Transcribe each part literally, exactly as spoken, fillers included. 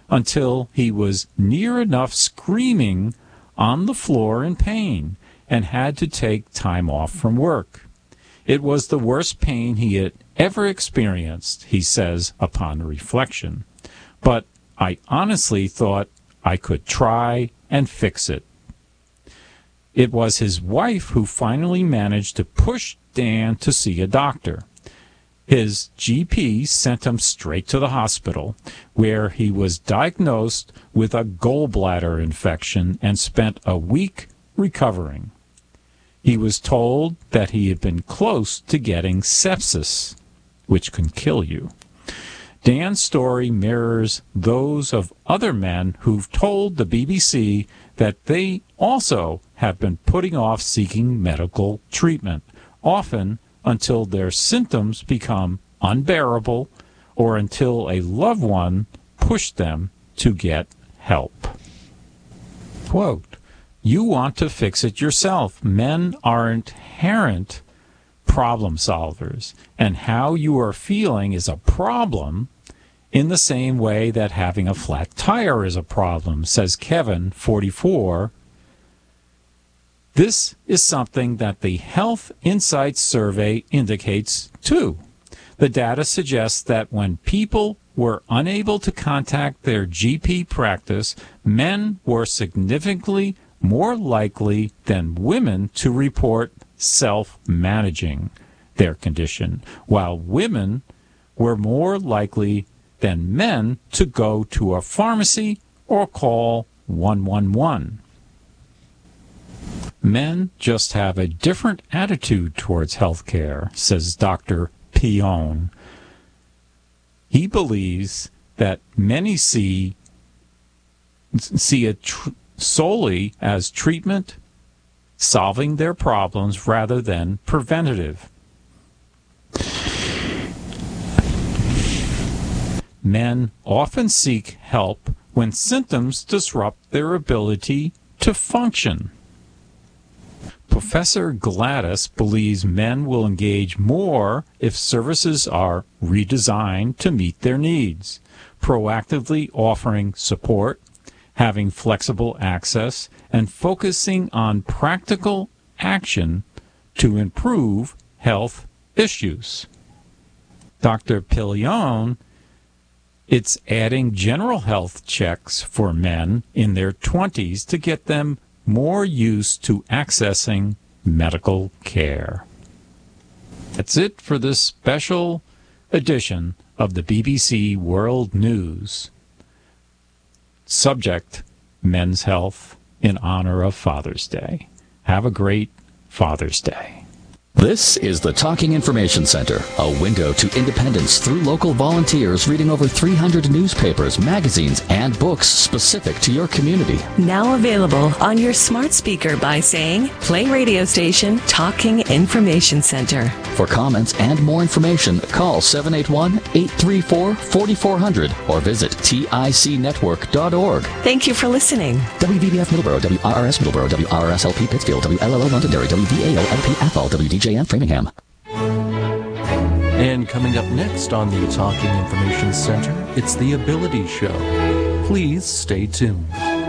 until he was near enough screaming on the floor in pain and had to take time off from work. It was the worst pain he had ever experienced, he says upon reflection. But I honestly thought I could try and fix it. It was his wife who finally managed to push Dan to see a doctor. His G P sent him straight to the hospital, where he was diagnosed with a gallbladder infection and spent a week recovering. He was told that he had been close to getting sepsis, which can kill you. Dan's story mirrors those of other men who've told the B B C that they also have been putting off seeking medical treatment, often until their symptoms become unbearable or until a loved one pushed them to get help. Quote, "You want to fix it yourself. Men are inherent problem solvers, and how you are feeling is a problem in the same way that having a flat tire is a problem," says Kevin, forty-four. This is something that the Health Insights survey indicates, too. The data suggests that when people were unable to contact their G P practice, men were significantly more likely than women to report self-managing their condition, while women were more likely than men to go to a pharmacy or call one one one. Men just have a different attitude towards health care, says Doctor Pion. He believes that many see, see it tr- solely as treatment, solving their problems rather than preventative. Men often seek help when symptoms disrupt their ability to function. Professor Gladys believes men will engage more if services are redesigned to meet their needs, proactively offering support, having flexible access, and focusing on practical action to improve health issues. Doctor Pillion, it's adding general health checks for men in their twenties to get them more used to accessing medical care. That's it for this special edition of the B B C World News. Subject, Men's Health, in honor of Father's Day. Have a great Father's Day. This is the Talking Information Center, a window to independence through local volunteers reading over three hundred newspapers, magazines, and books specific to your community. Now available on your smart speaker by saying, play radio station Talking Information Center. For comments and more information, call seven eight one, eight three four, four four zero zero or visit tic network dot org. Thank you for listening. W V B F Middleborough, W R R S Middleborough, W R R S L P Pittsfield, W L L O Londonderry, W V A O L P Athol, W D J M Framingham. And coming up next on the Talking Information Center, it's the Ability Show. Please stay tuned.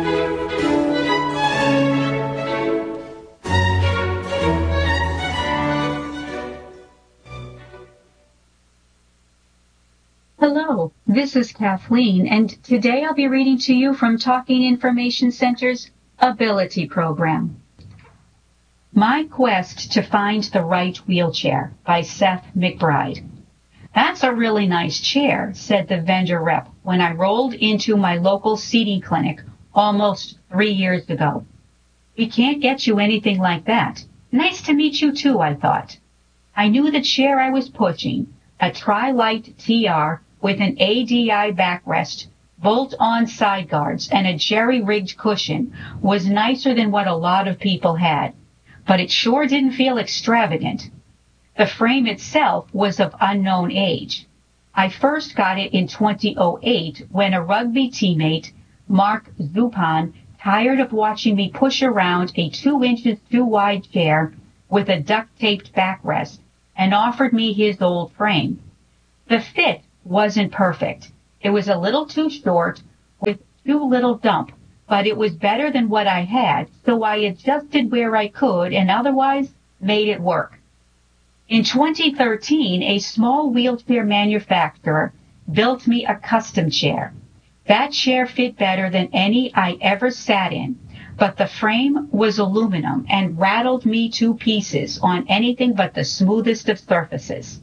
Hello, this is Kathleen, and today I'll be reading to you from Talking Information Center's Ability Program. My Quest to Find the Right Wheelchair by Seth McBride. That's a really nice chair, said the vendor rep when I rolled into my local C D clinic almost three years ago. We can't get you anything like that. Nice to meet you too, I thought. I knew the chair I was pushing, a Tri-Lite T R with an A D I backrest, bolt-on side guards, and a jerry-rigged cushion, was nicer than what a lot of people had. But it sure didn't feel extravagant. The frame itself was of unknown age. I first got it in two thousand eight when a rugby teammate, Mark Zupan, tired of watching me push around a two inches too wide chair with a duct-taped backrest, and offered me his old frame. The fit wasn't perfect. It was a little too short, with too little dump, but it was better than what I had, so I adjusted where I could and otherwise made it work. In twenty thirteen, a small wheelchair manufacturer built me a custom chair. That chair fit better than any I ever sat in, but the frame was aluminum and rattled me to pieces on anything but the smoothest of surfaces.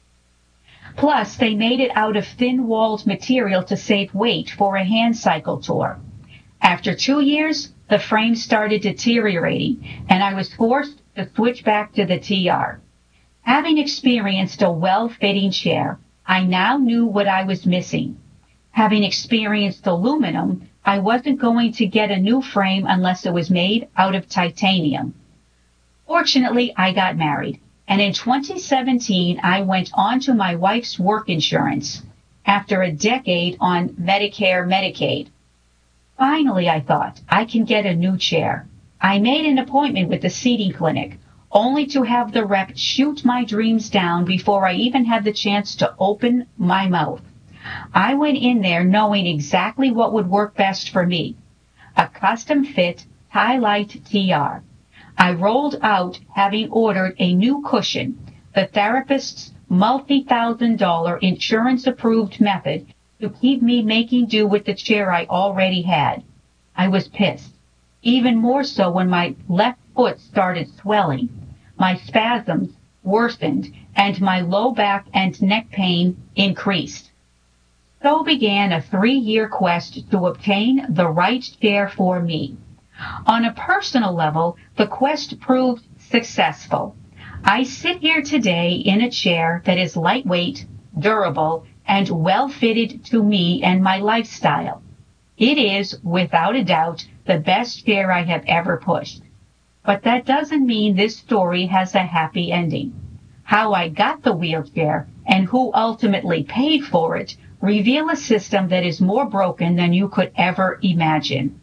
Plus, they made it out of thin-walled material to save weight for a hand cycle tour. After two years, the frame started deteriorating, and I was forced to switch back to the T R. Having experienced a well-fitting chair, I now knew what I was missing. Having experienced aluminum, I wasn't going to get a new frame unless it was made out of titanium. Fortunately, I got married, and in twenty seventeen, I went on to my wife's work insurance after a decade on Medicare Medicaid. Finally, I thought, I can get a new chair. I made an appointment with the seating clinic, only to have the rep shoot my dreams down before I even had the chance to open my mouth. I went in there knowing exactly what would work best for me. A custom-fit Highlight T R. I rolled out having ordered a new cushion, the therapist's multi-thousand dollar insurance-approved method to keep me making do with the chair I already had. I was pissed. Even more so when my left foot started swelling. My spasms worsened and my low back and neck pain increased. So began a three-year quest to obtain the right chair for me. On a personal level, the quest proved successful. I sit here today in a chair that is lightweight, durable, and well-fitted to me and my lifestyle. It is, without a doubt, the best chair I have ever pushed. But that doesn't mean this story has a happy ending. How I got the wheelchair and who ultimately paid for it reveal a system that is more broken than you could ever imagine.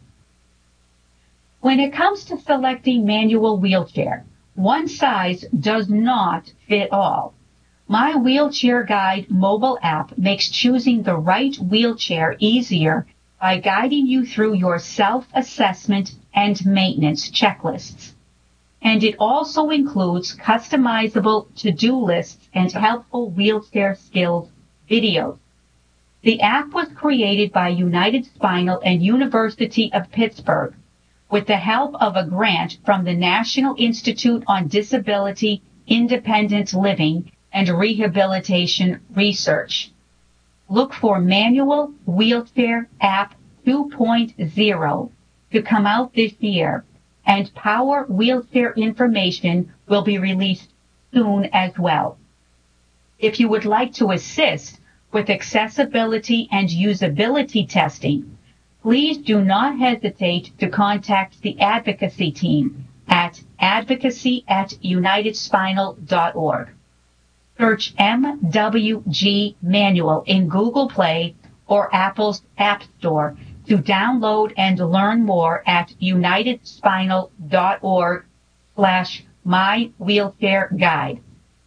When it comes to selecting manual wheelchair, one size does not fit all. My Wheelchair Guide mobile app makes choosing the right wheelchair easier by guiding you through your self-assessment and maintenance checklists. And it also includes customizable to-do lists and helpful wheelchair skills videos. The app was created by United Spinal and University of Pittsburgh with the help of a grant from the National Institute on Disability, Independent Living, and Rehabilitation Research. Look for Manual Wheelchair App two point oh to come out this year, and Power Wheelchair information will be released soon as well. If you would like to assist with accessibility and usability testing, please do not hesitate to contact the advocacy team at advocacy at united spinal dot org. Search M W G Manual in Google Play or Apple's App Store to download and learn more at united spinal dot org slash my wheelchair guide.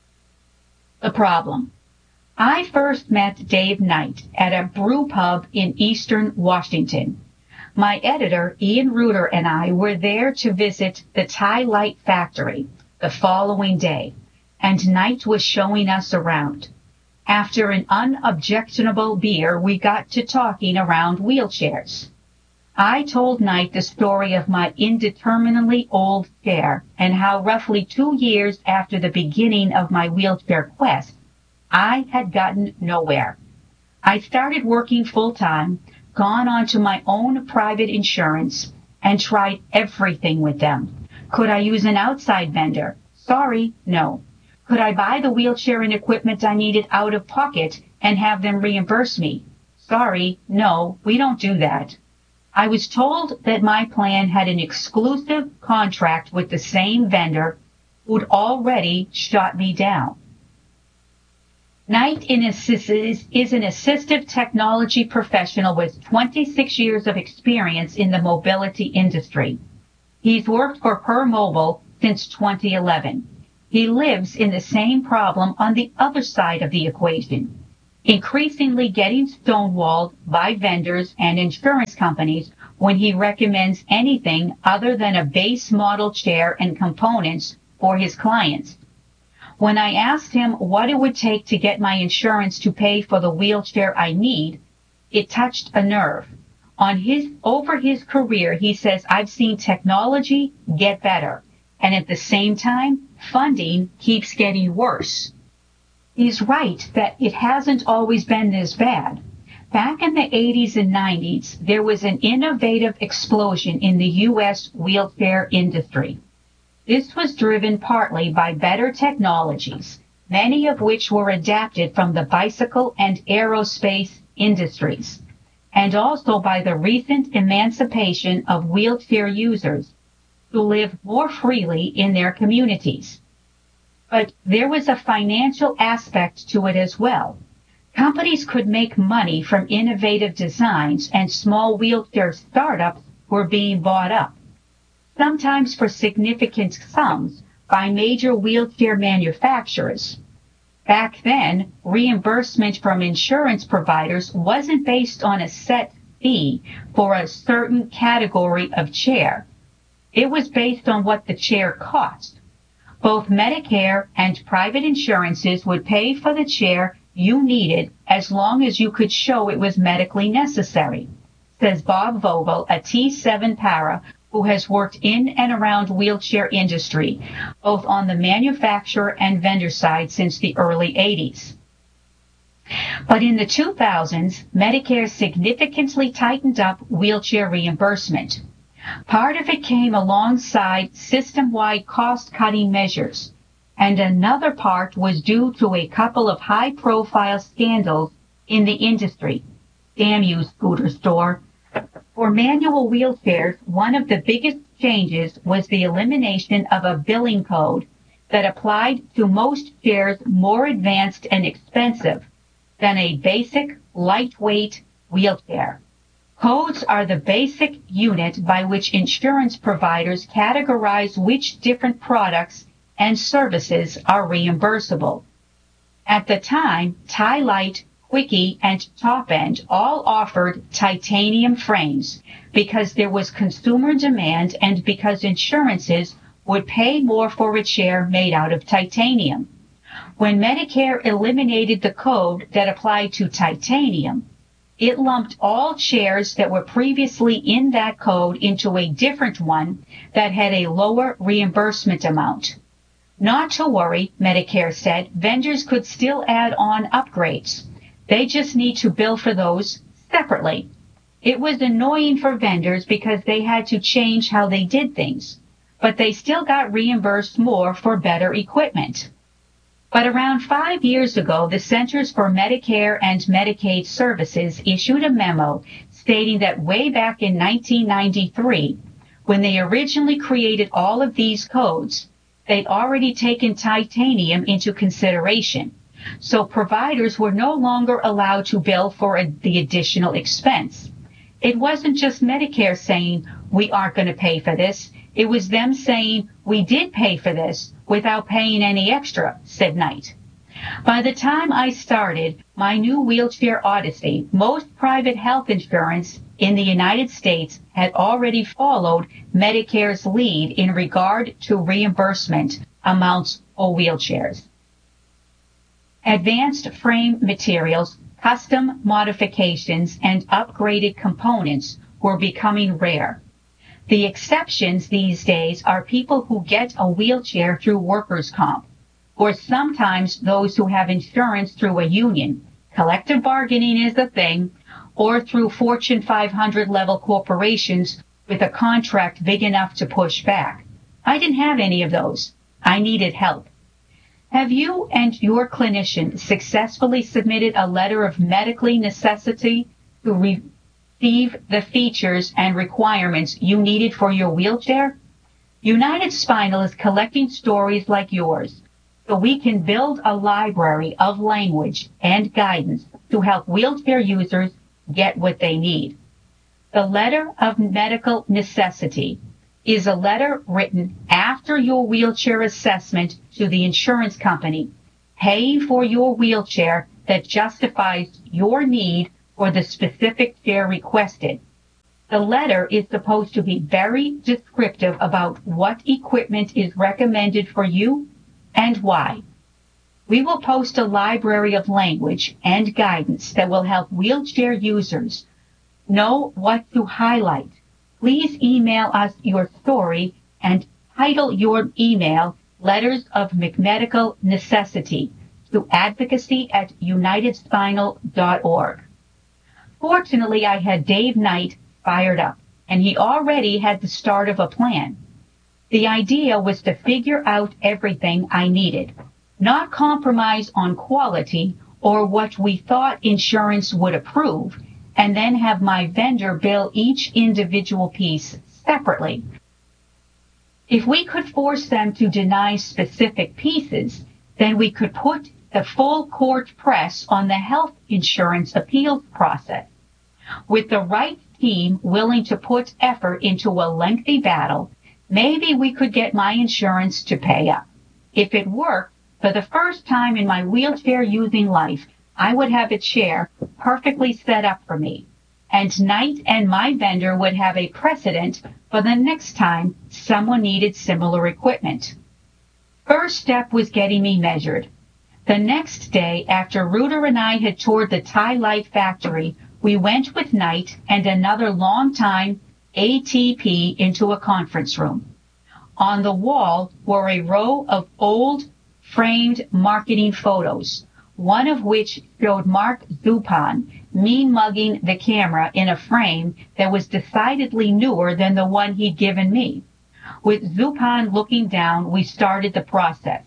The problem. I first met Dave Knight at a brew pub in Eastern Washington. My editor, Ian Reuter, and I were there to visit the Thai Light Factory the following day, and Knight was showing us around. After an unobjectionable beer, we got to talking around wheelchairs. I told Knight the story of my indeterminately old chair and how roughly two years after the beginning of my wheelchair quest, I had gotten nowhere. I started working full-time, gone on to my own private insurance, and tried everything with them. Could I use an outside vendor? Sorry, no. Could I buy the wheelchair and equipment I needed out of pocket and have them reimburse me? Sorry, no, we don't do that. I was told that my plan had an exclusive contract with the same vendor who'd already shot me down. Knight is an assistive technology professional with twenty-six years of experience in the mobility industry. He's worked for Per Mobile since twenty eleven. He lives in the same problem on the other side of the equation. increasingly getting stonewalled by vendors and insurance companies when he recommends anything other than a base model chair and components for his clients. When I asked him what it would take to get my insurance to pay for the wheelchair I need, it touched a nerve. On his, over his career, he says, I've seen technology get better, and at the same time, funding keeps getting worse. He's right that it hasn't always been this bad. Back in the eighties and nineties, there was an innovative explosion in the U S wheelchair industry. This was driven partly by better technologies, many of which were adapted from the bicycle and aerospace industries, and also by the recent emancipation of wheelchair users who live more freely in their communities. But there was a financial aspect to it as well. Companies could make money from innovative designs, and small wheelchair startups were being bought up, sometimes for significant sums, by major wheelchair manufacturers. Back then, reimbursement from insurance providers wasn't based on a set fee for a certain category of chair. It was based on what the chair cost. Both Medicare and private insurances would pay for the chair you needed as long as you could show it was medically necessary, says Bob Vogel, a T seven para who has worked in and around wheelchair industry, both on the manufacturer and vendor side since the early eighties. But in the two thousands, Medicare significantly tightened up wheelchair reimbursement. Part of it came alongside system-wide cost-cutting measures, and another part was due to a couple of high-profile scandals in the industry. Damn you, Scooter Store. For manual wheelchairs, one of the biggest changes was the elimination of a billing code that applied to most chairs more advanced and expensive than a basic, lightweight wheelchair. Codes are the basic unit by which insurance providers categorize which different products and services are reimbursable. At the time, Ti-Lite, Quickie, and Top End all offered titanium frames because there was consumer demand and because insurances would pay more for a chair made out of titanium. When Medicare eliminated the code that applied to titanium, it lumped all chairs that were previously in that code into a different one that had a lower reimbursement amount. Not to worry, Medicare said, vendors could still add on upgrades. They just need to bill for those separately. It was annoying for vendors because they had to change how they did things, but they still got reimbursed more for better equipment. But around five years ago, the Centers for Medicare and Medicaid Services issued a memo stating that way back in nineteen ninety-three, when they originally created all of these codes, they'd already taken titanium into consideration. So providers were no longer allowed to bill for a, the additional expense. It wasn't just Medicare saying, we aren't going to pay for this. It was them saying, we did pay for this without paying any extra, said Knight. By the time I started my new wheelchair odyssey, most private health insurance in the United States had already followed Medicare's lead in regard to reimbursement amounts for wheelchairs. Advanced frame materials, custom modifications, and upgraded components were becoming rare. The exceptions these days are people who get a wheelchair through workers' comp, or sometimes those who have insurance through a union. Collective bargaining is a thing, or through Fortune five hundred level corporations with a contract big enough to push back. I didn't have any of those. I needed help. Have you and your clinician successfully submitted a letter of medically necessity to receive the features and requirements you needed for your wheelchair? United Spinal is collecting stories like yours so we can build a library of language and guidance to help wheelchair users get what they need. The letter of medical necessity is a letter written after your wheelchair assessment to the insurance company, paying for your wheelchair that justifies your need for the specific chair requested. The letter is supposed to be very descriptive about what equipment is recommended for you and why. We will post a library of language and guidance that will help wheelchair users know what to highlight. Please email us your story and title your email Letters of McMedical Necessity to advocacy at united spinal dot org. Fortunately, I had Dave Knight fired up, and he already had the start of a plan. The idea was to figure out everything I needed, not compromise on quality or what we thought insurance would approve, and then have my vendor bill each individual piece separately. If we could force them to deny specific pieces, then we could put the full court press on the health insurance appeals process. With the right team willing to put effort into a lengthy battle, maybe we could get my insurance to pay up. If it worked, for the first time in my wheelchair-using life, I would have a chair perfectly set up for me, and Knight and my vendor would have a precedent for the next time someone needed similar equipment. First step was getting me measured. The next day, after Reuter and I had toured the Thai Light factory, we went with Knight and another longtime A T P into a conference room. On the wall were a row of old, framed marketing photos, one of which showed Mark Zupan mean-mugging the camera in a frame that was decidedly newer than the one he'd given me. With Zupan looking down, we started the process,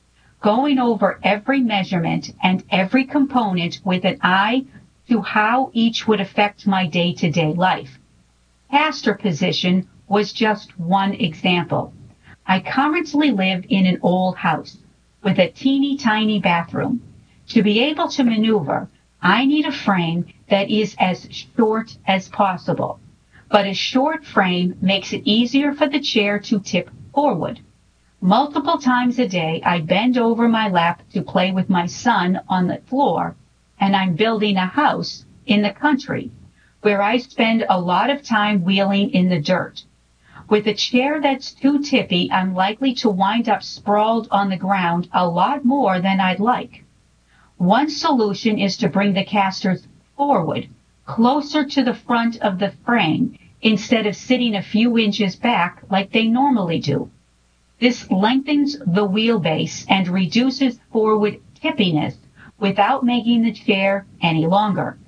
going over every measurement and every component with an eye to how each would affect my day-to-day life. Caster position was just one example. I currently live in an old house with a teeny tiny bathroom. To be able to maneuver, I need a frame that is as short as possible. But a short frame makes it easier for the chair to tip forward. Multiple times a day, I bend over my lap to play with my son on the floor, and I'm building a house in the country where I spend a lot of time wheeling in the dirt. With a chair that's too tippy, I'm likely to wind up sprawled on the ground a lot more than I'd like. One solution is to bring the casters forward, closer to the front of the frame, instead of sitting a few inches back like they normally do. This lengthens the wheelbase and reduces forward tippiness without making the chair any longer.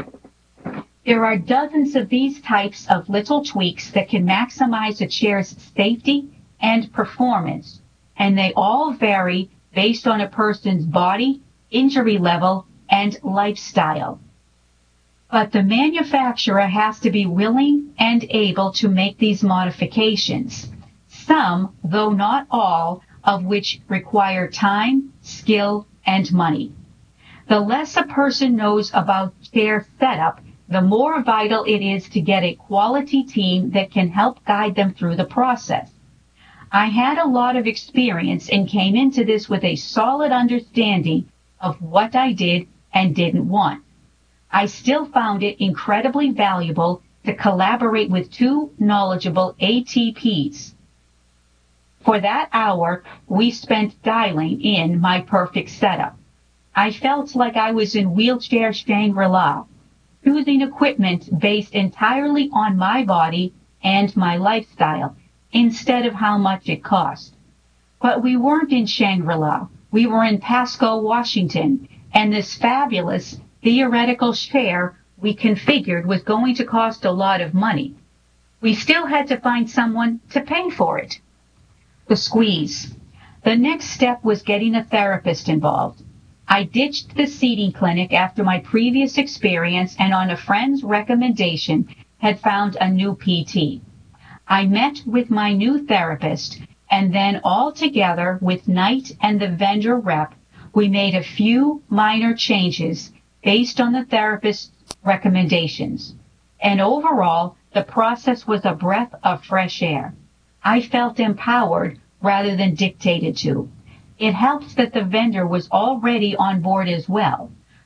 There are dozens of these types of little tweaks that can maximize a chair's safety and performance, and they all vary based on a person's body, injury level, and lifestyle. But the manufacturer has to be willing and able to make these modifications, some, though not all, of which require time, skill, and money. The less a person knows about chair setup, the more vital it is to get a quality team that can help guide them through the process. I had a lot of experience and came into this with a solid understanding of what I did and didn't want. I still found it incredibly valuable to collaborate with two knowledgeable A T Ps. For that hour, we spent dialing in my perfect setup. I felt like I was in wheelchair Shangri-La, choosing equipment based entirely on my body and my lifestyle, instead of how much it cost. But we weren't in Shangri-La. We were in Pasco, Washington, and this fabulous theoretical chair we configured was going to cost a lot of money. We still had to find someone to pay for it. The squeeze. The next step was getting a therapist involved. I ditched the seating clinic after my previous experience and on a friend's recommendation had found a new P T. I met with my new therapist, and then all together with Knight and the vendor rep, we made a few minor changes based on the therapist's recommendations. And overall, the process was a breath of fresh air. I felt empowered rather than dictated to. It helps that the vendor was already on board as well.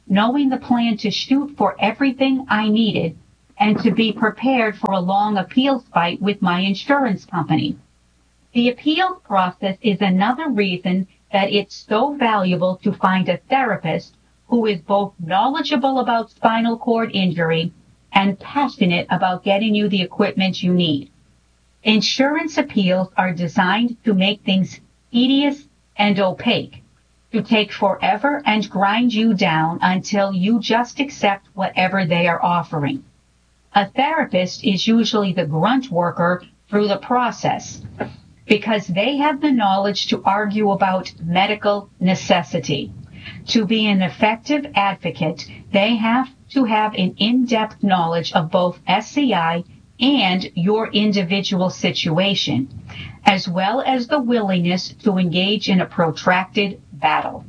knowing the plan to shoot for everything I needed and to be prepared for a long appeals fight with my insurance company. The appeals process is another reason that it's so valuable to find a therapist who is both knowledgeable about spinal cord injury and passionate about getting you the equipment you need. Insurance appeals are designed to make things tedious and opaque, to take forever and grind you down until you just accept whatever they are offering. A therapist is usually the grunt worker through the process because they have the knowledge to argue about medical necessity. To be an effective advocate, they have to have an in-depth knowledge of both S C I and your individual situation, as well as the willingness to engage in a protracted battle.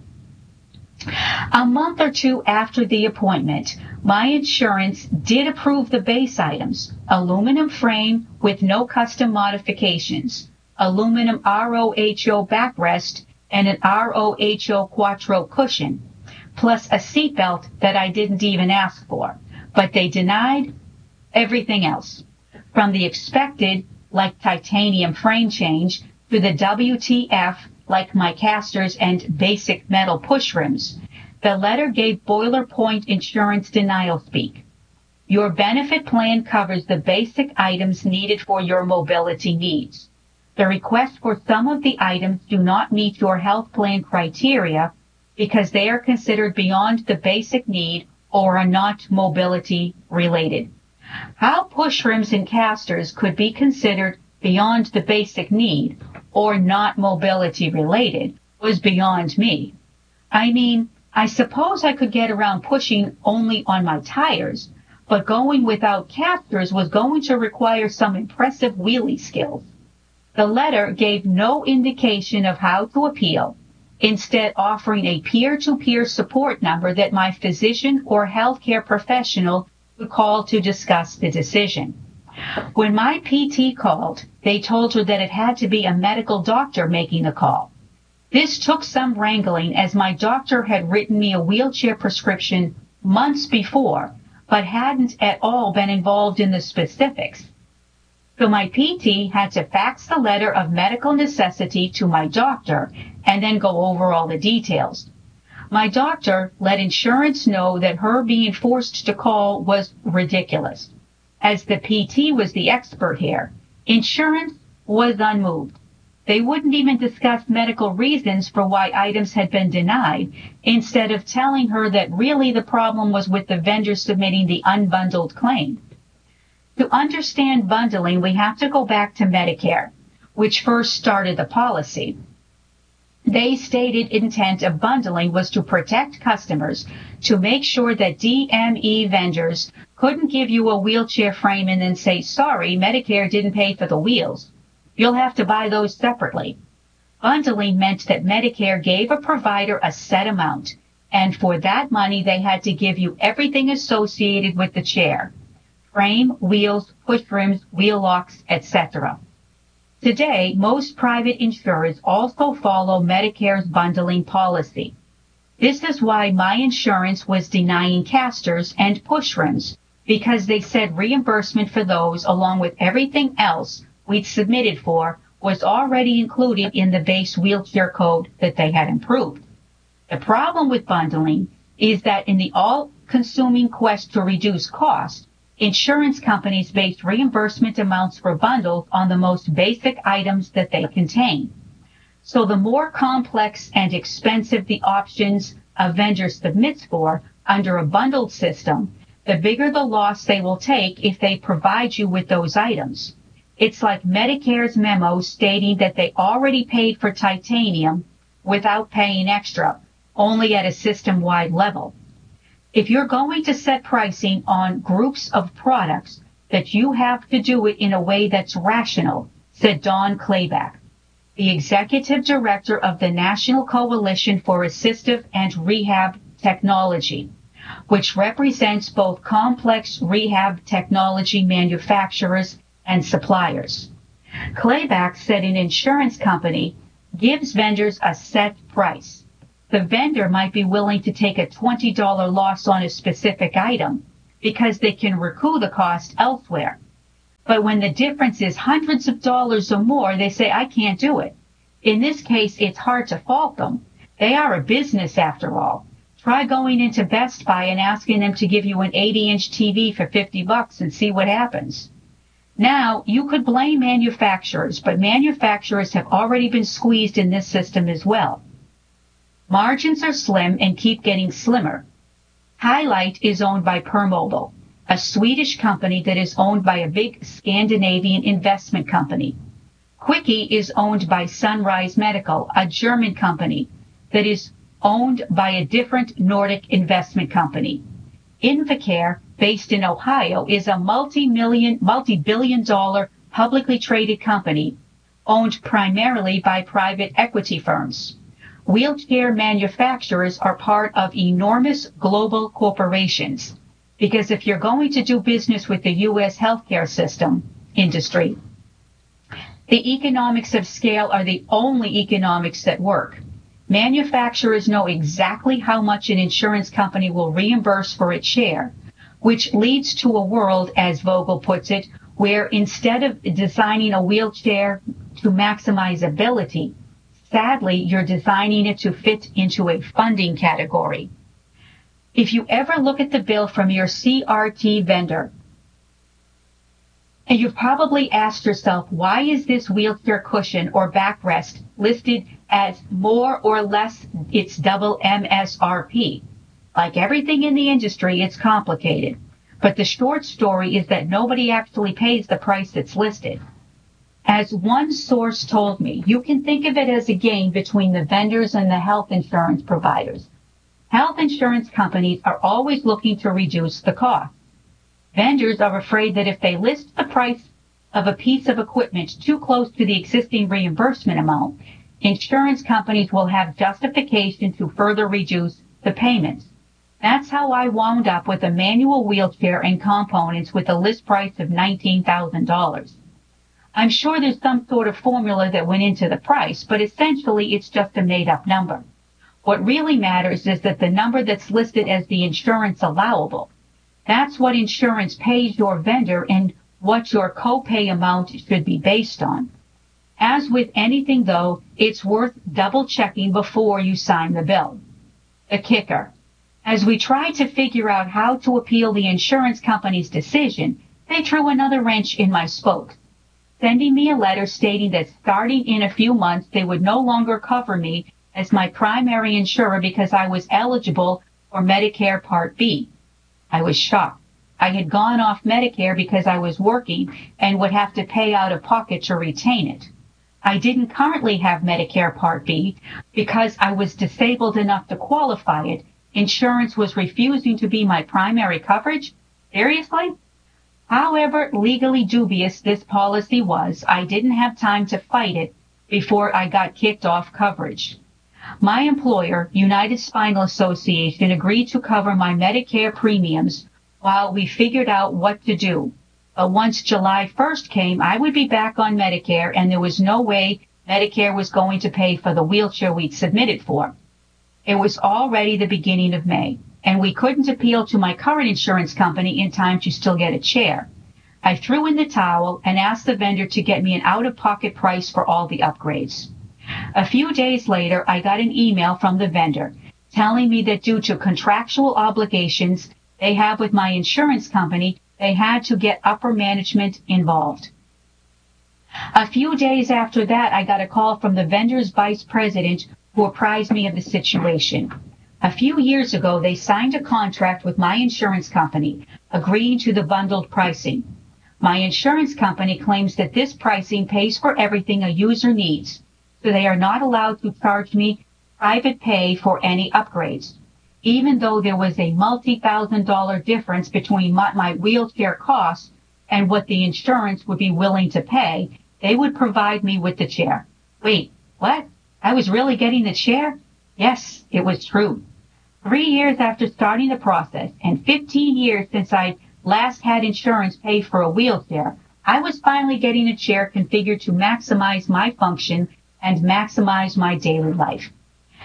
A month or two after the appointment, my insurance did approve the base items: aluminum frame with no custom modifications, aluminum R O H O backrest, and an R O H O Quattro cushion, plus a seatbelt that I didn't even ask for. But they denied everything else, from the expected, like titanium frame change, to the W T F, like my casters and basic metal push rims. The letter gave boilerplate insurance denial speak. Your benefit plan covers the basic items needed for your mobility needs. The requests for some of the items do not meet your health plan criteria because they are considered beyond the basic need or are not mobility related. How push rims and casters could be considered beyond the basic need or not mobility related was beyond me. I mean, I suppose I could get around pushing only on my tires, but going without casters was going to require some impressive wheelie skills. The letter gave no indication of how to appeal, instead offering a peer-to-peer support number that my physician or healthcare professional would call to discuss the decision. When my P T called, they told her that it had to be a medical doctor making the call. This took some wrangling as my doctor had written me a wheelchair prescription months before, but hadn't at all been involved in the specifics. So my P T had to fax the letter of medical necessity to my doctor and then go over all the details. My doctor let insurance know that her being forced to call was ridiculous. As the P T was the expert here, insurance was unmoved. They wouldn't even discuss medical reasons for why items had been denied, instead of telling her that really the problem was with the vendor submitting the unbundled claim. To understand bundling, we have to go back to Medicare, which first started the policy. They stated intent of bundling was to protect customers, to make sure that D M E vendors couldn't give you a wheelchair frame and then say, sorry, Medicare didn't pay for the wheels. You'll have to buy those separately. Bundling meant that Medicare gave a provider a set amount, and for that money they had to give you everything associated with the chair: frame, wheels, push rims, wheel locks, et cetera. Today, most private insurers also follow Medicare's bundling policy. This is why my insurance was denying casters and push rims, because they said reimbursement for those, along with everything else we'd submitted for, was already included in the base wheelchair code that they had improved. The problem with bundling is that in the all-consuming quest to reduce cost, insurance companies base reimbursement amounts for bundles on the most basic items that they contain. So the more complex and expensive the options a vendor submits for under a bundled system, the bigger the loss they will take if they provide you with those items. It's like Medicare's memo stating that they already paid for titanium without paying extra, only at a system-wide level. If you're going to set pricing on groups of products, that you have to do it in a way that's rational, said Don Clayback, the executive director of the National Coalition for Assistive and Rehab Technology, which represents both complex rehab technology manufacturers and suppliers. Clayback said an insurance company gives vendors a set price. the vendor might be willing to take a twenty dollars loss on a specific item because they can recoup the cost elsewhere. But when the difference is hundreds of dollars or more, they say, I can't do it. In this case, it's hard to fault them. They are a business after all. Try going into Best Buy and asking them to give you an eighty inch T V for fifty bucks and see what happens. Now, you could blame manufacturers, but manufacturers have already been squeezed in this system as well. Margins are slim and keep getting slimmer. Highlight is owned by Permobile, a Swedish company that is owned by a big Scandinavian investment company. Quickie is owned by Sunrise Medical, a German company that is owned by a different Nordic investment company. Invacare, based in Ohio, is a multi-million, multi-billion dollar publicly traded company owned primarily by private equity firms. Wheelchair manufacturers are part of enormous global corporations because if you're going to do business with the U S healthcare system industry, the economics of scale are the only economics that work. Manufacturers know exactly how much an insurance company will reimburse for its share, which leads to a world, as Vogel puts it, where instead of designing a wheelchair to maximize ability, sadly, you're designing it to fit into a funding category. If you ever look at the bill from your C R T vendor, and you've probably asked yourself, why is this wheelchair cushion or backrest listed as more or less its double M S R P? Like everything in the industry, it's complicated. But the short story is that nobody actually pays the price that's listed. As one source told me, you can think of it as a game between the vendors and the health insurance providers. Health insurance companies are always looking to reduce the cost. Vendors are afraid that if they list the price of a piece of equipment too close to the existing reimbursement amount, insurance companies will have justification to further reduce the payments. That's how I wound up with a manual wheelchair and components with a list price of nineteen thousand dollars. I'm sure there's some sort of formula that went into the price, but essentially it's just a made-up number. What really matters is that the number that's listed as the insurance allowable, that's what insurance pays your vendor and what your copay amount should be based on. As with anything, though, it's worth double-checking before you sign the bill. The kicker. As we tried to figure out how to appeal the insurance company's decision, they threw another wrench in my spokes, sending me a letter stating that starting in a few months, they would no longer cover me as my primary insurer because I was eligible for Medicare Part B. I was shocked. I had gone off Medicare because I was working and would have to pay out of pocket to retain it. I didn't currently have Medicare Part B because I was disabled enough to qualify it. Insurance was refusing to be my primary coverage? Seriously? However legally dubious this policy was, I didn't have time to fight it before I got kicked off coverage. My employer, United Spinal Association, agreed to cover my Medicare premiums while we figured out what to do. But once July first came, I would be back on Medicare, and there was no way Medicare was going to pay for the wheelchair we'd submitted for. It was already the beginning of May, and we couldn't appeal to my current insurance company in time to still get a chair. I threw in the towel and asked the vendor to get me an out-of-pocket price for all the upgrades. A few days later, I got an email from the vendor telling me that due to contractual obligations they have with my insurance company, they had to get upper management involved. A few days after that, I got a call from the vendor's vice president who apprised me of the situation. A few years ago, they signed a contract with my insurance company, agreeing to the bundled pricing. My insurance company claims that this pricing pays for everything a user needs, so they are not allowed to charge me private pay for any upgrades. Even though there was a multi-thousand dollar difference between what my wheelchair costs and what the insurance would be willing to pay, they would provide me with the chair. Wait, what? I was really getting the chair? Yes, it was true. Three years after starting the process and fifteen years since I last had insurance pay for a wheelchair, I was finally getting a chair configured to maximize my function and maximize my daily life.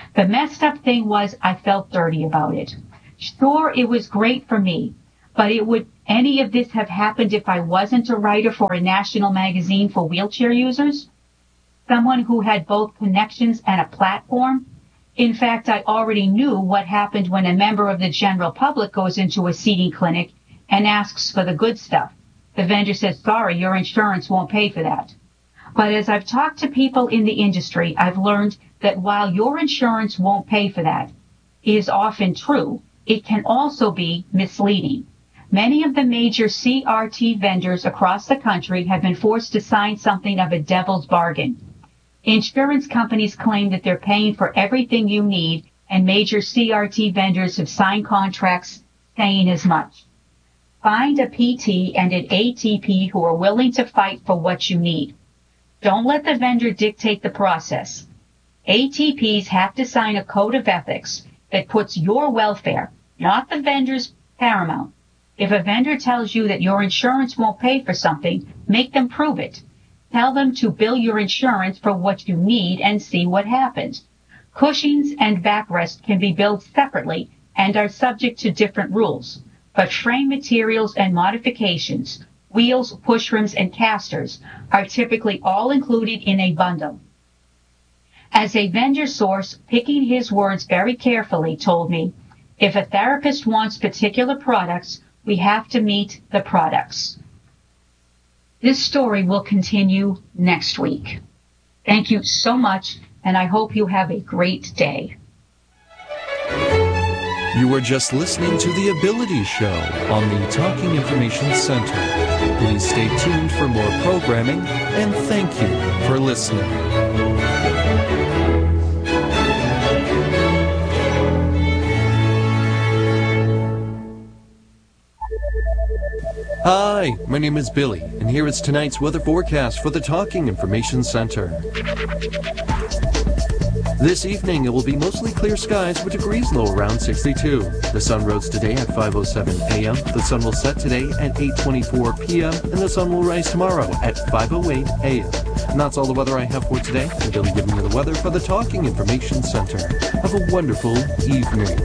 The messed up thing was I felt dirty about it. Sure, it was great for me, but it would any of this have happened if I wasn't a writer for a national magazine for wheelchair users? Someone who had both connections and a platform? In fact, I already knew what happened when a member of the general public goes into a seating clinic and asks for the good stuff. The vendor says, sorry, your insurance won't pay for that. But as I've talked to people in the industry, I've learned that while your insurance won't pay for that is often true, it can also be misleading. Many of the major C R T vendors across the country have been forced to sign something of a devil's bargain. Insurance companies claim that they're paying for everything you need, and major C R T vendors have signed contracts saying as much. Find a P T and an A T P who are willing to fight for what you need. Don't let the vendor dictate the process. A T Ps have to sign a code of ethics that puts your welfare, not the vendor's, paramount. If a vendor tells you that your insurance won't pay for something, make them prove it. Tell them to bill your insurance for what you need and see what happens. Cushions and backrest can be billed separately and are subject to different rules, but frame materials and modifications, wheels, push rims, and casters are typically all included in a bundle. As a vendor source, picking his words very carefully, told me, if a therapist wants particular products, we have to meet the products. This story will continue next week. Thank you so much, and I hope you have a great day. You were just listening to The Ability Show on the Talking Information Center. Please stay tuned for more programming, and thank you for listening. Hi, my name is Billy, and here is tonight's weather forecast for the Talking Information Center. This evening, it will be mostly clear skies with degrees low around sixty-two. The sun rose today at five oh seven a.m., the sun will set today at eight twenty-four p.m., and the sun will rise tomorrow at five oh eight a.m. And that's all the weather I have for today. I'm Billy giving you the weather for the Talking Information Center. Have a wonderful evening.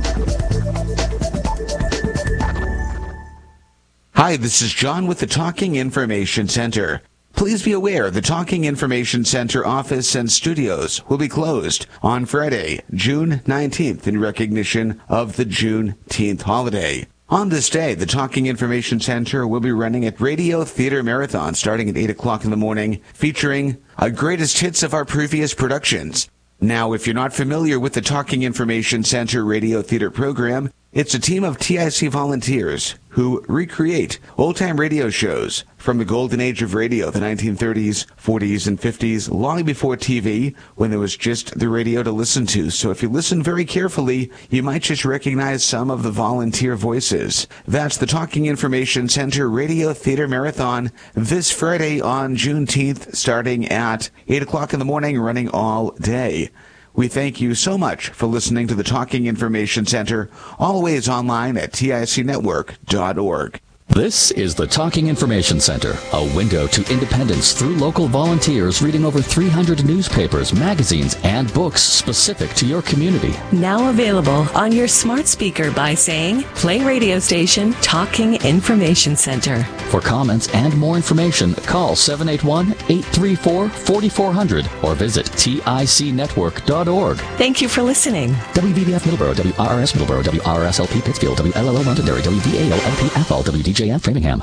Hi, this is John with the Talking Information Center. Please be aware the Talking Information Center office and studios will be closed on Friday, June nineteenth, in recognition of the Juneteenth holiday. On this day, the Talking Information Center will be running a Radio Theater Marathon starting at eight o'clock in the morning, featuring a greatest hits of our previous productions. Now, if you're not familiar with the Talking Information Center Radio Theater program, it's a team of T I C volunteers who recreate old-time radio shows from the golden age of radio, the nineteen thirties, forties, and fifties, long before T V, when there was just the radio to listen to. So if you listen very carefully, you might just recognize some of the volunteer voices. That's the Talking Information Center Radio Theater Marathon this Friday on Juneteenth, starting at eight o'clock in the morning, running all day. We thank you so much for listening to the Talking Information Center, always online at T I C network dot org. This is the Talking Information Center, a window to independence through local volunteers reading over three hundred newspapers, magazines, and books specific to your community. Now available on your smart speaker by saying, play radio station Talking Information Center. For comments and more information, call seven eight one, eight three four, four four zero zero or visit T I C network dot org. Thank you for listening. W B B F Middleborough, W R R S Middleborough, W R R S L P Pittsfield, W L L O Londonderry, W D A O L P Athol, W D J F Framingham.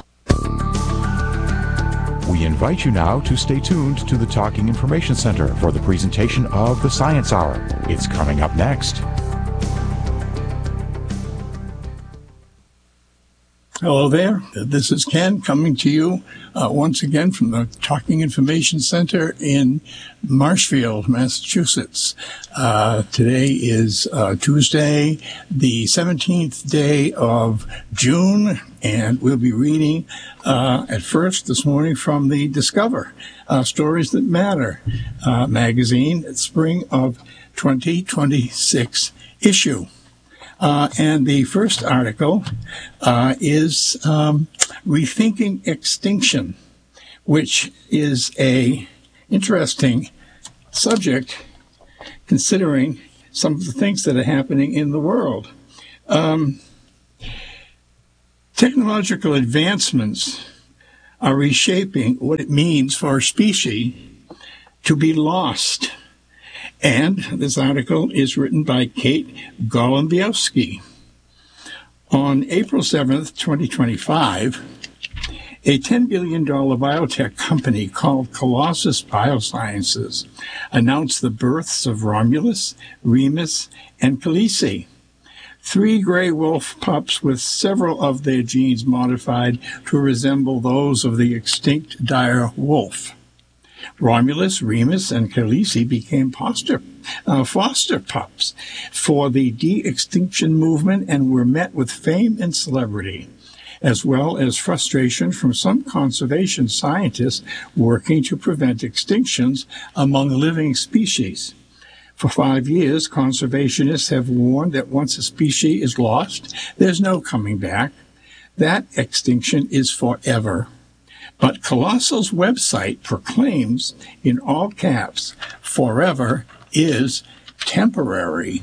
We invite you now to stay tuned to the Talking Information Center for the presentation of the Science Hour. It's coming up next. Hello there. This is Ken coming to you uh, once again from the Talking Information Center in Marshfield, Massachusetts. Uh, today is uh, Tuesday, the seventeenth day of June, and we'll be reading uh, at first this morning from the Discover uh, Stories That Matter uh, magazine, spring of twenty twenty-six issue. Uh, and the first article uh, is um, Rethinking Extinction, which is a interesting subject considering some of the things that are happening in the world. Um, technological advancements are reshaping what it means for a species to be lost. And this article is written by Kate Golombiewski. On April seventh, twenty twenty-five, a ten billion dollars biotech company called Colossus Biosciences announced the births of Romulus, Remus, and Khaleesi, three gray wolf pups with several of their genes modified to resemble those of the extinct dire wolf. Romulus, Remus, and Khaleesi became foster, uh, foster pups for the de-extinction movement and were met with fame and celebrity, as well as frustration from some conservation scientists working to prevent extinctions among living species. For five years, conservationists have warned that once a species is lost, there's no coming back. That extinction is forever. But Colossus's website proclaims, in all caps, forever is temporary.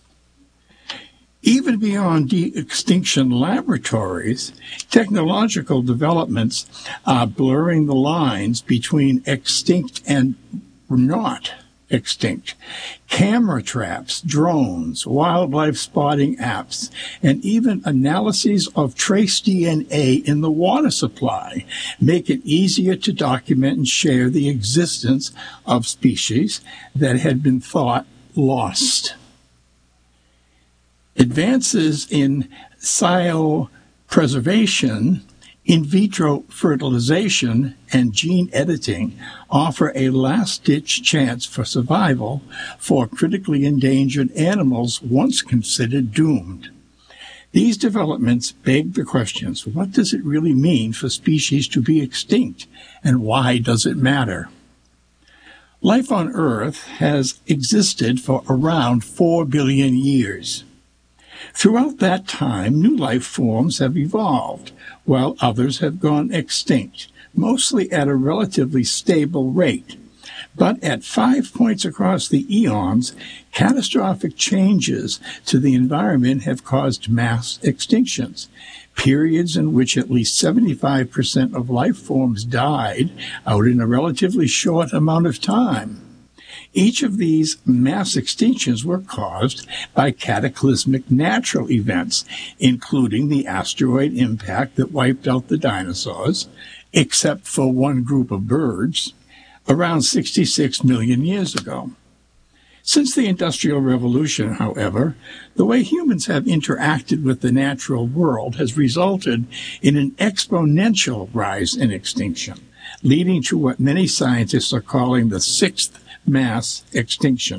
Even beyond de-extinction laboratories, technological developments are blurring the lines between extinct and not extinct. Camera traps, drones, wildlife spotting apps, and even analyses of trace D N A in the water supply make it easier to document and share the existence of species that had been thought lost. Advances in cryopreservation, in vitro fertilization, and gene editing offer a last-ditch chance for survival for critically endangered animals once considered doomed. These developments beg the questions: what does it really mean for species to be extinct, and why does it matter? Life on Earth has existed for around four billion years. Throughout that time, new life forms have evolved, while others have gone extinct, mostly at a relatively stable rate. But at five points across the eons, catastrophic changes to the environment have caused mass extinctions, periods in which at least seventy-five percent of life forms died out in a relatively short amount of time. Each of these mass extinctions were caused by cataclysmic natural events, including the asteroid impact that wiped out the dinosaurs, except for one group of birds, around sixty-six million years ago. Since the Industrial Revolution, however, the way humans have interacted with the natural world has resulted in an exponential rise in extinction, leading to what many scientists are calling the sixth mass extinction.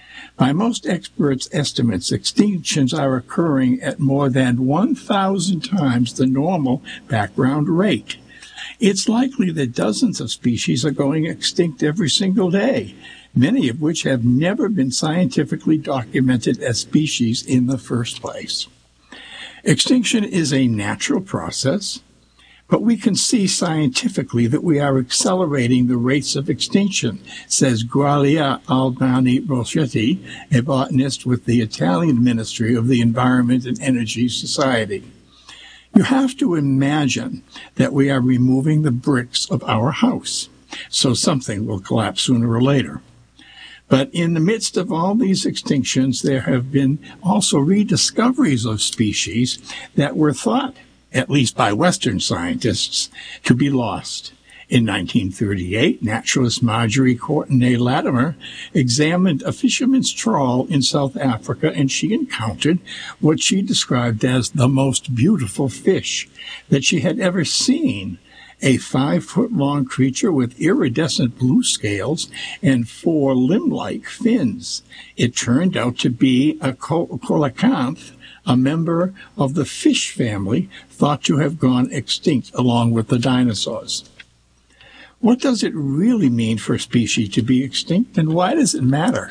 By most experts' estimates, extinctions are occurring at more than one thousand times the normal background rate. It's likely that dozens of species are going extinct every single day, many of which have never been scientifically documented as species in the first place. Extinction is a natural process, but we can see scientifically that we are accelerating the rates of extinction, says Gualia Albani Rochetti, a botanist with the Italian Ministry of the Environment and Energy Society. You have to imagine that we are removing the bricks of our house, so something will collapse sooner or later. But in the midst of all these extinctions, there have been also rediscoveries of species that were thought, at least by Western scientists, to be lost. In nineteen thirty-eight, naturalist Marjorie Courtenay-Latimer examined a fisherman's trawl in South Africa, and she encountered what she described as the most beautiful fish that she had ever seen, a five-foot-long creature with iridescent blue scales and four limb-like fins. It turned out to be a coelacanth, a member of the fish family thought to have gone extinct along with the dinosaurs. What does it really mean for a species to be extinct, and why does it matter?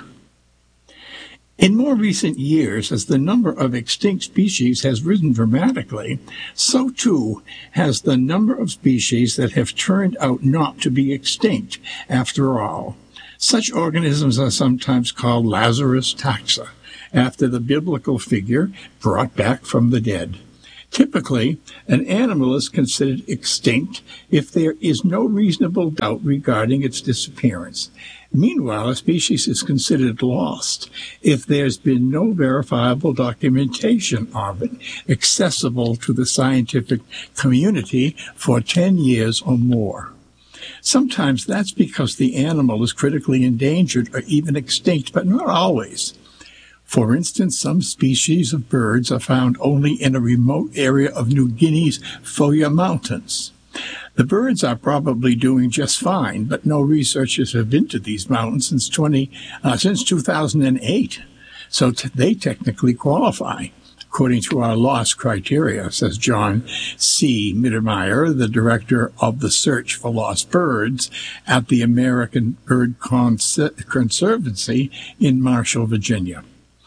In more recent years, as the number of extinct species has risen dramatically, so too has the number of species that have turned out not to be extinct after all. Such organisms are sometimes called Lazarus taxa, after the biblical figure brought back from the dead. Typically, an animal is considered extinct if there is no reasonable doubt regarding its disappearance. Meanwhile, a species is considered lost if there's been no verifiable documentation of it accessible to the scientific community for ten years or more. Sometimes that's because the animal is critically endangered or even extinct, but not always. For instance, some species of birds are found only in a remote area of New Guinea's Foya Mountains. The birds are probably doing just fine, but no researchers have been to these mountains since twenty uh, since two thousand eight, so t- they technically qualify, according to our lost criteria, says John C. Mittermeier, the director of the Search for Lost Birds at the American Bird Cons- Conservancy in Marshall, Virginia.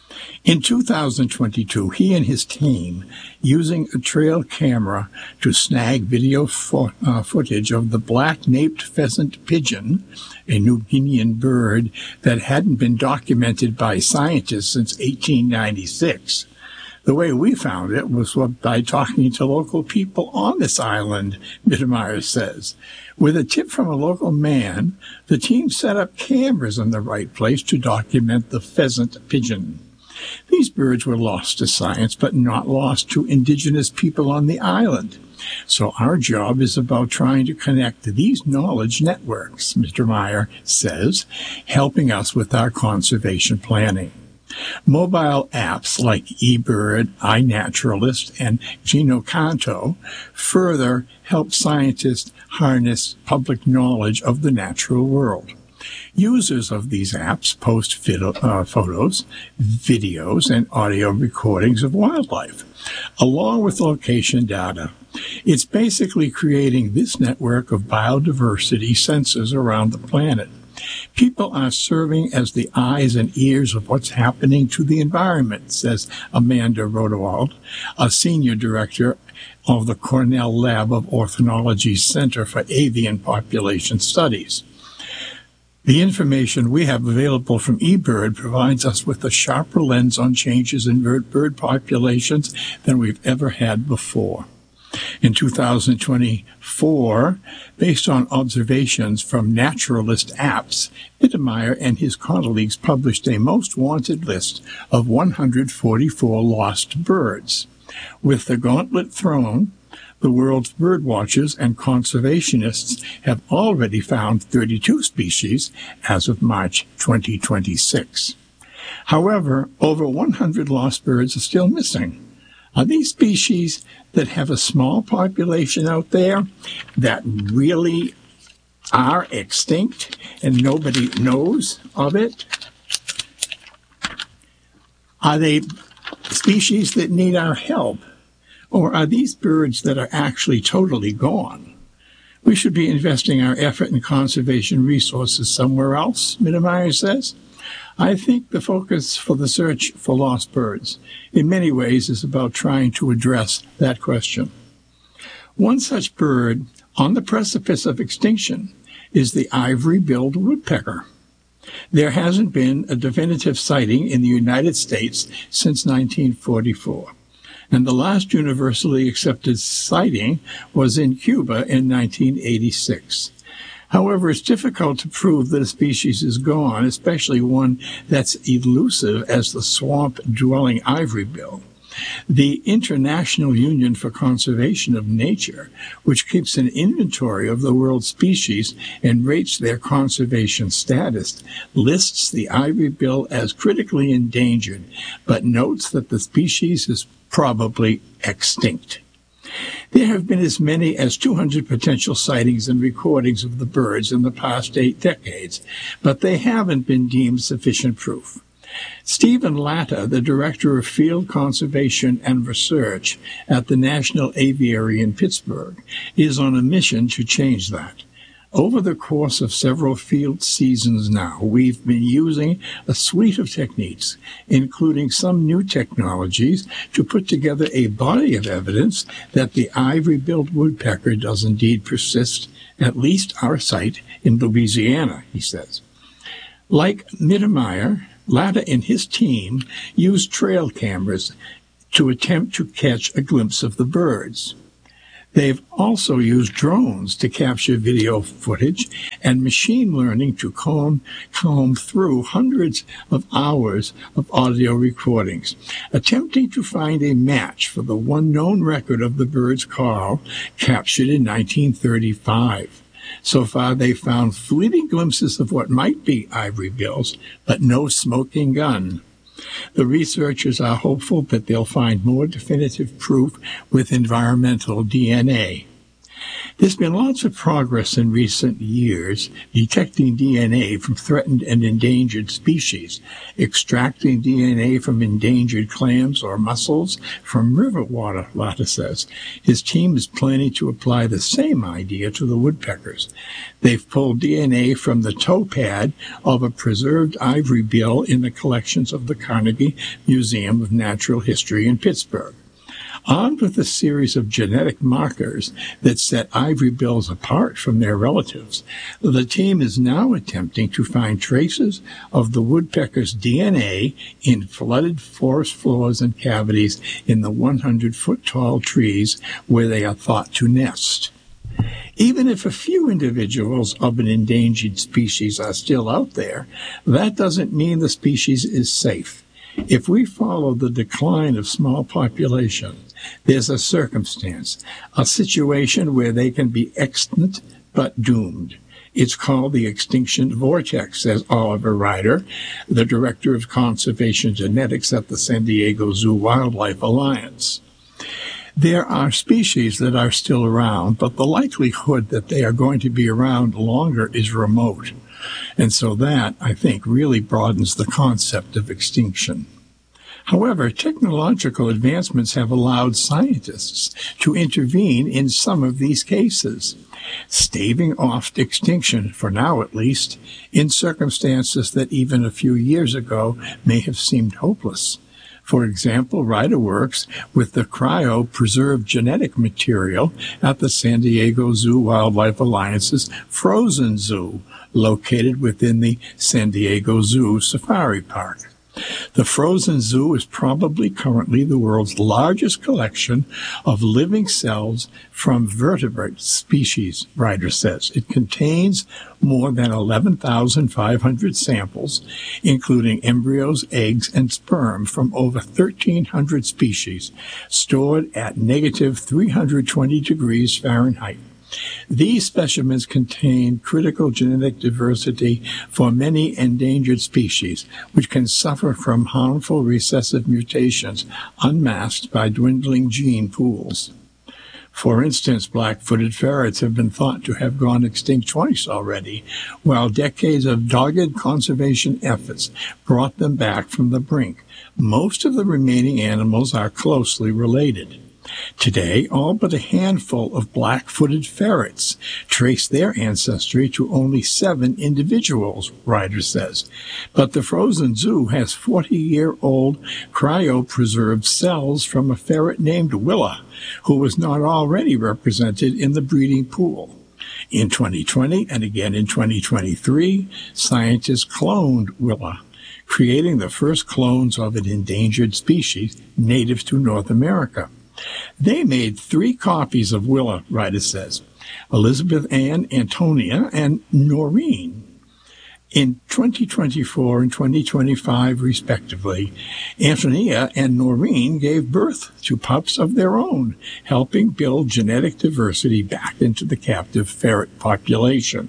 In two thousand twenty-two, he and his team, using a trail camera to snag video fo- uh, footage of the black-naped pheasant pigeon, a New Guinean bird that hadn't been documented by scientists since eighteen ninety-six. The way we found it was by talking to local people on this island, Mittermeier says. With a tip from a local man, the team set up cameras in the right place to document the pheasant pigeon. These birds were lost to science, but not lost to indigenous people on the island. So our job is about trying to connect these knowledge networks, Mittermeier says, helping us with our conservation planning. Mobile apps like eBird, iNaturalist, and Genocanto further help scientists harness public knowledge of the natural world. Users of these apps post fido- uh, photos, videos, and audio recordings of wildlife, along with location data. It's basically creating this network of biodiversity sensors around the planet. People are serving as the eyes and ears of what's happening to the environment, says Amanda Rodewald, a senior director of the Cornell Lab of Ornithology's Center for Avian Population Studies. The information we have available from eBird provides us with a sharper lens on changes in bird, bird populations than we've ever had before. In two thousand twenty-four, based on observations from naturalist apps, Mittermeier and his colleagues published a most wanted list of one hundred forty-four lost birds. With the gauntlet thrown, the world's bird watchers and conservationists have already found thirty-two species as of March twenty twenty-six. However, over one hundred lost birds are still missing. Are these species that have a small population out there that really are extinct and nobody knows of it? Are they species that need our help? Or are these birds that are actually totally gone? We should be investing our effort in conservation resources somewhere else, Mittermeier says. I think the focus for the search for lost birds in many ways is about trying to address that question. One such bird on the precipice of extinction is the ivory-billed woodpecker. There hasn't been a definitive sighting in the United States since nineteen forty-four. And the last universally accepted sighting was in Cuba in nineteen eighty-six. However, it's difficult to prove that a species is gone, especially one that's elusive as the swamp-dwelling ivory-bill. The International Union for Conservation of Nature, which keeps an inventory of the world's species and rates their conservation status, lists the ivory-bill as critically endangered, but notes that the species is probably extinct. There have been as many as two hundred potential sightings and recordings of the birds in the past eight decades, but they haven't been deemed sufficient proof. Stephen Latta, the Director of Field Conservation and Research at the National Aviary in Pittsburgh, is on a mission to change that. Over the course of several field seasons now, we've been using a suite of techniques, including some new technologies, to put together a body of evidence that the ivory-billed woodpecker does indeed persist, at least our site in Louisiana, he says. Like Mittermeier, Latta and his team used trail cameras to attempt to catch a glimpse of the birds. They've also used drones to capture video footage and machine learning to comb, comb through hundreds of hours of audio recordings, attempting to find a match for the one known record of the bird's call captured in nineteen thirty-five. So far, they found fleeting glimpses of what might be ivory bills, but no smoking gun. The researchers are hopeful that they'll find more definitive proof with environmental D N A. There's been lots of progress in recent years detecting D N A from threatened and endangered species, extracting D N A from endangered clams or mussels from river water, Latta says. His team is planning to apply the same idea to the woodpeckers. They've pulled D N A from the toe pad of a preserved ivory bill in the collections of the Carnegie Museum of Natural History in Pittsburgh. Armed with a series of genetic markers that set ivory bills apart from their relatives, the team is now attempting to find traces of the woodpecker's D N A in flooded forest floors and cavities in the one hundred foot tall trees where they are thought to nest. Even if a few individuals of an endangered species are still out there, that doesn't mean the species is safe. If we follow the decline of small populations, there's a circumstance, a situation where they can be extant but doomed. It's called the extinction vortex, says Oliver Ryder, the director of conservation genetics at the San Diego Zoo Wildlife Alliance. There are species that are still around, but the likelihood that they are going to be around longer is remote. And so that, I think, really broadens the concept of extinction. However, technological advancements have allowed scientists to intervene in some of these cases, staving off extinction, for now at least, in circumstances that even a few years ago may have seemed hopeless. For example, Ryder works with the cryo-preserved genetic material at the San Diego Zoo Wildlife Alliance's Frozen Zoo, located within the San Diego Zoo Safari Park. The Frozen Zoo is probably currently the world's largest collection of living cells from vertebrate species, Ryder says. It contains more than eleven thousand five hundred samples, including embryos, eggs, and sperm from over thirteen hundred species, stored at negative three hundred twenty degrees Fahrenheit. These specimens contain critical genetic diversity for many endangered species, which can suffer from harmful recessive mutations unmasked by dwindling gene pools. For instance, black-footed ferrets have been thought to have gone extinct twice already, while decades of dogged conservation efforts brought them back from the brink. Most of the remaining animals are closely related. Today, all but a handful of black-footed ferrets trace their ancestry to only seven individuals, Ryder says. But the Frozen Zoo has forty-year-old cryopreserved cells from a ferret named Willa, who was not already represented in the breeding pool. In twenty twenty and again in twenty twenty-three, scientists cloned Willa, creating the first clones of an endangered species native to North America. They made three copies of Willa, Ryder says, Elizabeth Ann, Antonia, and Noreen. In twenty twenty-four and twenty twenty-five, respectively, Antonia and Noreen gave birth to pups of their own, helping build genetic diversity back into the captive ferret population.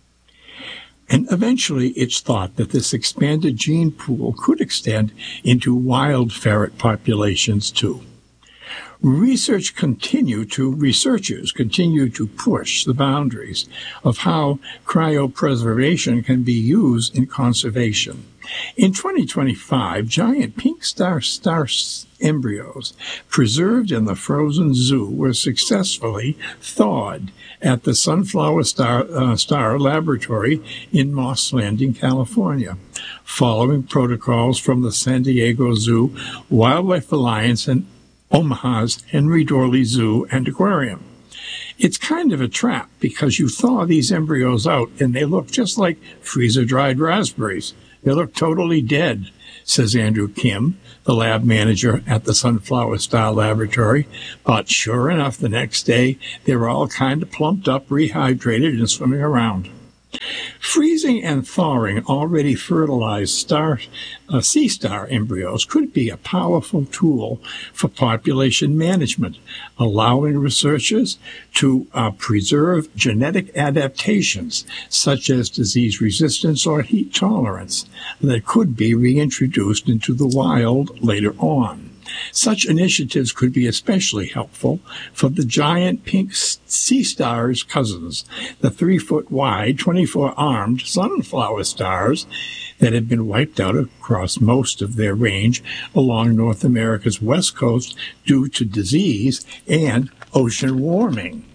And eventually it's thought that this expanded gene pool could extend into wild ferret populations too. Research continue to, researchers continue to push the boundaries of how cryopreservation can be used in conservation. In twenty twenty-five, giant pink star star embryos preserved in the Frozen Zoo were successfully thawed at the Sunflower Star, uh, Star Laboratory in Moss Landing, California, following protocols from the San Diego Zoo Wildlife Alliance and Omaha's Henry Dorley Zoo and Aquarium. It's kind of a trap because you thaw these embryos out and they look just like freezer-dried raspberries. They look totally dead, says Andrew Kim, the lab manager at the Sunflower Star Laboratory. But sure enough, the next day, they were all kind of plumped up, rehydrated, and swimming around. Freezing and thawing already fertilized star, uh, sea star embryos could be a powerful tool for population management, allowing researchers to uh, preserve genetic adaptations such as disease resistance or heat tolerance that could be reintroduced into the wild later on. Such initiatives could be especially helpful for the giant pink sea stars cousins, the three-foot-wide, twenty-four-armed sunflower stars that have been wiped out across most of their range along North America's west coast due to disease and ocean warming.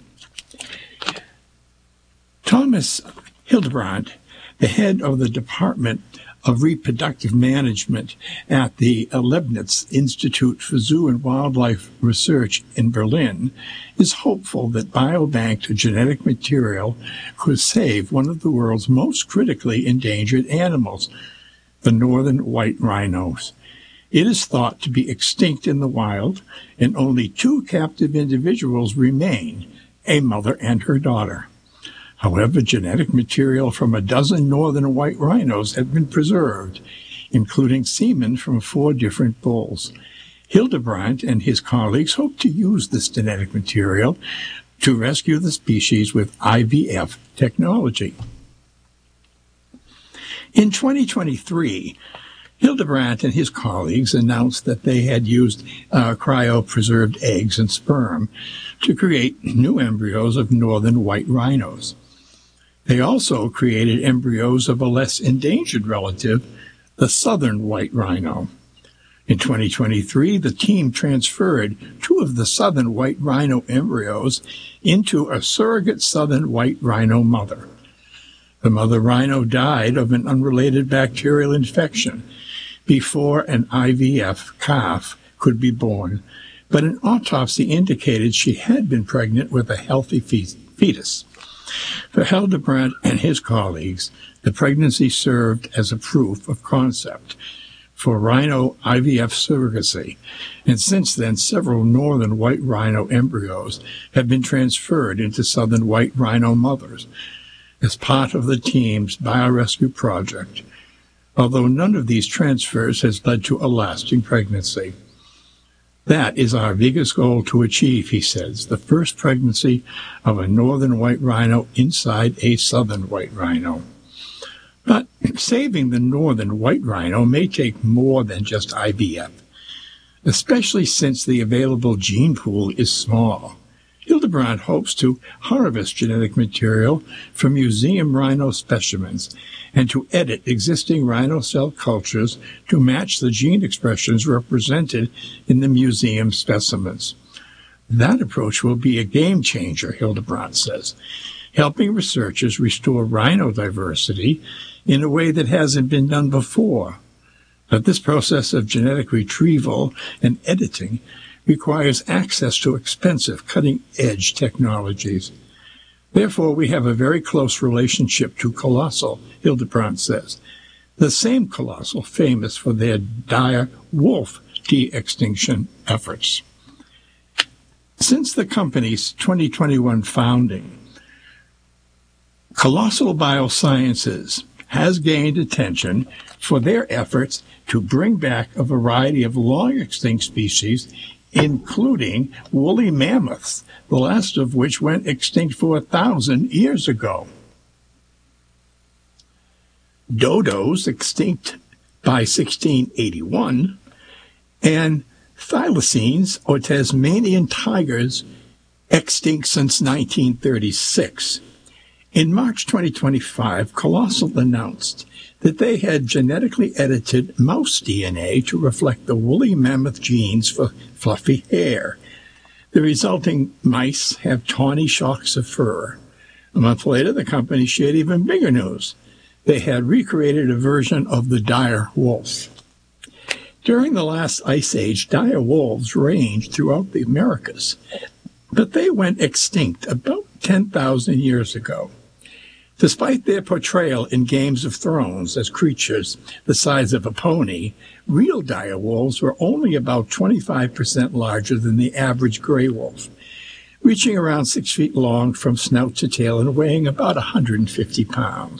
Thomas Hildebrandt, the head of the Department of Reproductive Management at the Leibniz Institute for Zoo and Wildlife Research in Berlin, is hopeful that biobanked genetic material could save one of the world's most critically endangered animals, the northern white rhinos. It is thought to be extinct in the wild, and only two captive individuals remain, a mother and her daughter. However, genetic material from a dozen northern white rhinos have been preserved, including semen from four different bulls. Hildebrandt and his colleagues hope to use this genetic material to rescue the species with I V F technology. In twenty twenty-three, Hildebrandt and his colleagues announced that they had used uh, cryopreserved eggs and sperm to create new embryos of northern white rhinos. They also created embryos of a less endangered relative, the southern white rhino. In twenty twenty-three, the team transferred two of the southern white rhino embryos into a surrogate southern white rhino mother. The mother rhino died of an unrelated bacterial infection before an I V F calf could be born, but an autopsy indicated she had been pregnant with a healthy fetus. For Hildebrandt and his colleagues, the pregnancy served as a proof of concept for rhino I V F surrogacy, and since then several northern white rhino embryos have been transferred into southern white rhino mothers as part of the team's biorescue project, although none of these transfers has led to a lasting pregnancy. That is our biggest goal to achieve, he says, the first pregnancy of a northern white rhino inside a southern white rhino. But saving the northern white rhino may take more than just I V F, especially since the available gene pool is small. Hildebrandt hopes to harvest genetic material from museum rhino specimens and to edit existing rhino cell cultures to match the gene expressions represented in the museum specimens. That approach will be a game changer, Hildebrandt says, helping researchers restore rhino diversity in a way that hasn't been done before. But this process of genetic retrieval and editing requires access to expensive, cutting-edge technologies. Therefore, we have a very close relationship to Colossal, Hildebrandt says, the same Colossal famous for their dire wolf de-extinction efforts. Since the company's twenty twenty-one founding, Colossal Biosciences has gained attention for their efforts to bring back a variety of long-extinct species, including woolly mammoths, the last of which went extinct four thousand years ago. Dodos, extinct by sixteen eighty-one, and thylacines, or Tasmanian tigers, extinct since nineteen thirty-six. In March twenty twenty-five, Colossal announced that they had genetically edited mouse D N A to reflect the woolly mammoth genes for fluffy hair. The resulting mice have tawny shocks of fur. A month later, the company shared even bigger news. They had recreated a version of the dire wolf. During the last ice age, dire wolves ranged throughout the Americas. but they went extinct about ten thousand years ago. Despite their portrayal in Games of Thrones as creatures the size of a pony, real dire wolves were only about twenty-five percent larger than the average gray wolf, reaching around six feet long from snout to tail and weighing about one hundred fifty pounds.